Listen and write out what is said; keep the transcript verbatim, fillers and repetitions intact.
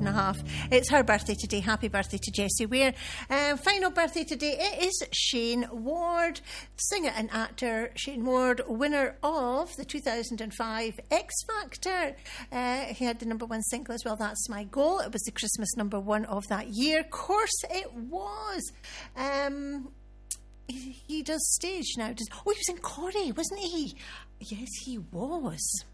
and a half. It's her birthday today. Happy birthday to Jessie Ware. Um, final birthday today, it is Shane Ward, singer and actor. Shane Ward, winner of the two thousand five X Factor. Uh, he had the number one single as well, That's My Goal. It was the Christmas number one of that year. Of course it was. Um... He, he does stage now. Does, oh, he was in Corrie, wasn't he? Yes, he was.